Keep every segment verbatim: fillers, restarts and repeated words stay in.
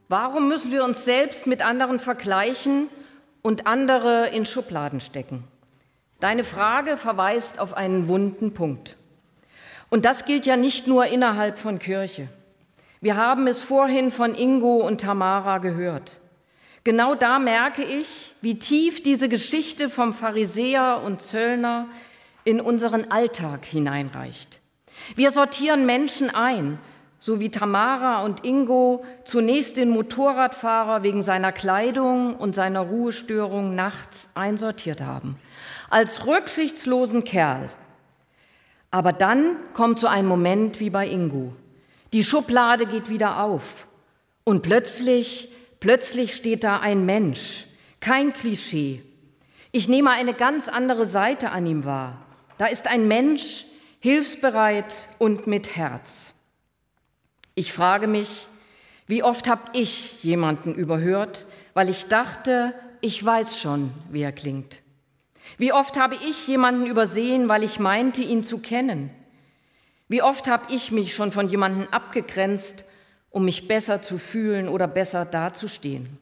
Warum müssen wir uns selbst mit anderen vergleichen und andere in Schubladen stecken? Deine Frage verweist auf einen wunden Punkt. Und das gilt ja nicht nur innerhalb von Kirche. Wir haben es vorhin von Ingo und Tamara gehört. Genau da merke ich, wie tief diese Geschichte vom Pharisäer und Zöllner in unseren Alltag hineinreicht. Wir sortieren Menschen ein, so wie Tamara und Ingo zunächst den Motorradfahrer wegen seiner Kleidung und seiner Ruhestörung nachts einsortiert haben, als rücksichtslosen Kerl. Aber dann kommt so ein Moment wie bei Ingo. Die Schublade geht wieder auf und plötzlich, plötzlich steht da ein Mensch, kein Klischee. Ich nehme eine ganz andere Seite an ihm wahr. Da ist ein Mensch, hilfsbereit und mit Herz. Ich frage mich, wie oft habe ich jemanden überhört, weil ich dachte, ich weiß schon, wie er klingt. Wie oft habe ich jemanden übersehen, weil ich meinte, ihn zu kennen. Wie oft habe ich mich schon von jemandem abgegrenzt, um mich besser zu fühlen oder besser dazustehen.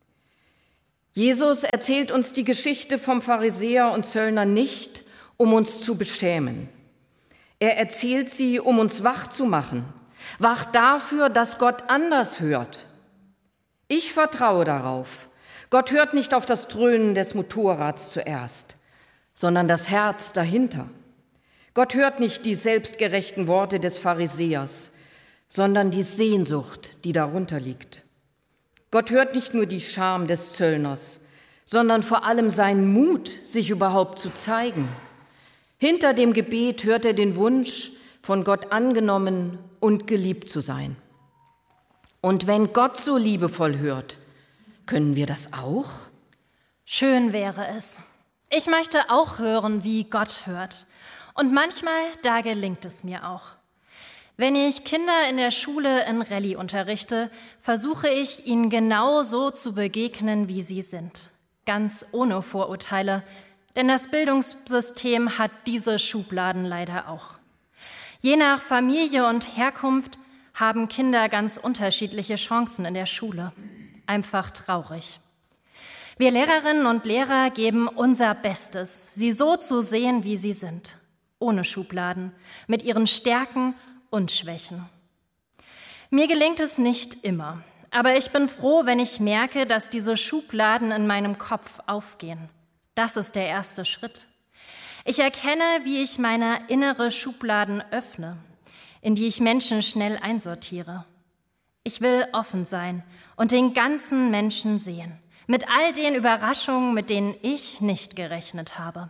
Jesus erzählt uns die Geschichte vom Pharisäer und Zöllner nicht, um uns zu beschämen. Er erzählt sie, um uns wach zu machen, wach dafür, dass Gott anders hört. Ich vertraue darauf. Gott hört nicht auf das Dröhnen des Motorrads zuerst, sondern das Herz dahinter. Gott hört nicht die selbstgerechten Worte des Pharisäers, sondern die Sehnsucht, die darunter liegt. Gott hört nicht nur die Scham des Zöllners, sondern vor allem seinen Mut, sich überhaupt zu zeigen. Hinter dem Gebet hört er den Wunsch, von Gott angenommen und geliebt zu sein. Und wenn Gott so liebevoll hört, können wir das auch? Schön wäre es. Ich möchte auch hören, wie Gott hört. Und manchmal, da gelingt es mir auch. Wenn ich Kinder in der Schule in Rallye unterrichte, versuche ich, ihnen genau so zu begegnen, wie sie sind. Ganz ohne Vorurteile, denn das Bildungssystem hat diese Schubladen leider auch. Je nach Familie und Herkunft haben Kinder ganz unterschiedliche Chancen in der Schule. Einfach traurig. Wir Lehrerinnen und Lehrer geben unser Bestes, sie so zu sehen, wie sie sind. Ohne Schubladen, mit ihren Stärken und Schwächen. Mir gelingt es nicht immer, aber ich bin froh, wenn ich merke, dass diese Schubladen in meinem Kopf aufgehen. Das ist der erste Schritt. Ich erkenne, wie ich meine innere Schubladen öffne, in die ich Menschen schnell einsortiere. Ich will offen sein und den ganzen Menschen sehen, mit all den Überraschungen, mit denen ich nicht gerechnet habe.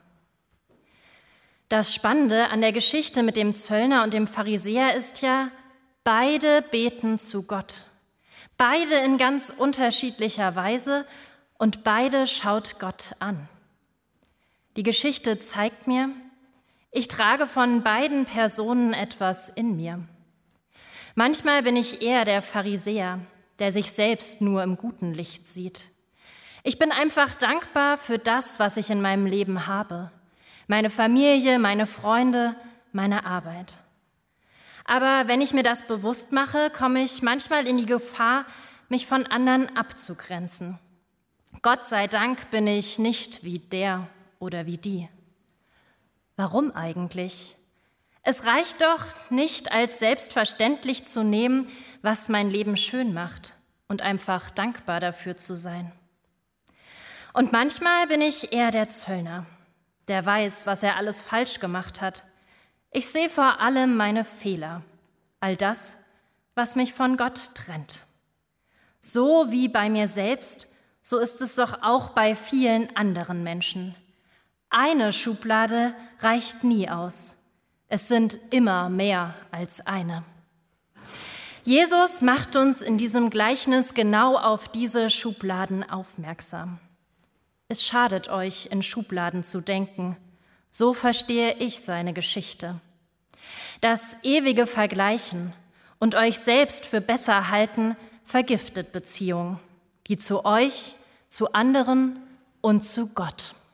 Das Spannende an der Geschichte mit dem Zöllner und dem Pharisäer ist ja, beide beten zu Gott. Beide in ganz unterschiedlicher Weise und beide schaut Gott an. Die Geschichte zeigt mir, ich trage von beiden Personen etwas in mir. Manchmal bin ich eher der Pharisäer, der sich selbst nur im guten Licht sieht. Ich bin einfach dankbar für das, was ich in meinem Leben habe. Meine Familie, meine Freunde, meine Arbeit. Aber wenn ich mir das bewusst mache, komme ich manchmal in die Gefahr, mich von anderen abzugrenzen. Gott sei Dank bin ich nicht wie der oder wie die. Warum eigentlich? Es reicht doch nicht, als selbstverständlich zu nehmen, was mein Leben schön macht und einfach dankbar dafür zu sein. Und manchmal bin ich eher der Zöllner, der weiß, was er alles falsch gemacht hat. Ich sehe vor allem meine Fehler, all das, was mich von Gott trennt. So wie bei mir selbst, so ist es doch auch bei vielen anderen Menschen. Eine Schublade reicht nie aus. Es sind immer mehr als eine. Jesus macht uns in diesem Gleichnis genau auf diese Schubladen aufmerksam. Es schadet euch, in Schubladen zu denken. So verstehe ich seine Geschichte. Das ewige Vergleichen und euch selbst für besser halten, vergiftet Beziehungen, die zu euch, zu anderen und zu Gott.